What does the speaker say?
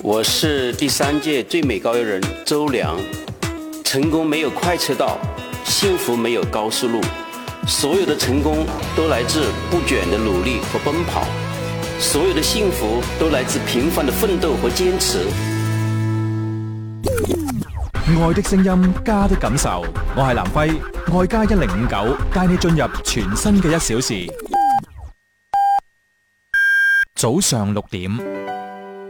我是第3屆最美高邮人周良。成功没有快车道，幸福没有高速路，所有的成功都來自不倦的努力和奔跑，所有的幸福都來自平凡的奮鬥和堅持。 愛的聲音，家的感受。我係南輝，愛家1059帶你進入全新嘅1小時。早上6點。